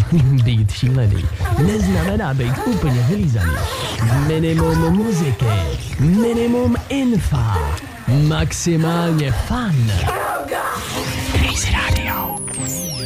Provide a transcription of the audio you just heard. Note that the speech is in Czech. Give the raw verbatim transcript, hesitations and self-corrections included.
Být šílený neznamená být úplně vylízaný. Minimum muziky, minimum infa, maximálně fun. Crazy Radio.